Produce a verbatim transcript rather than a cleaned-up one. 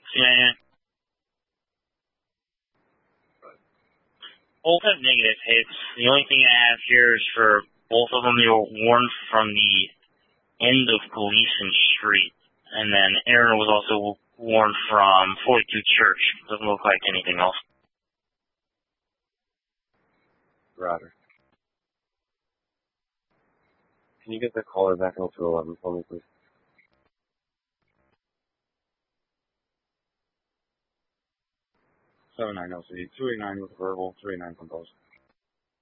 C I N. Both have negative hits. The only thing I have here is for both of them, they were warned from the end of Gleason Street. And then Aaron was also warned from forty-two Church. Doesn't look like anything else. Roger. Can you get the caller back on two eleven for me, please? seven nine L C, two eight nine with verbal, three eight nine composed.